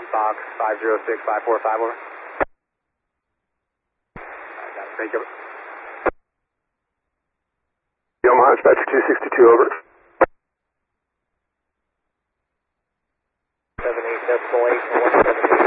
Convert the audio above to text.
Fox 506-545, over. Got it, thank you. Omaha Dispatcher 262, over. 78.8,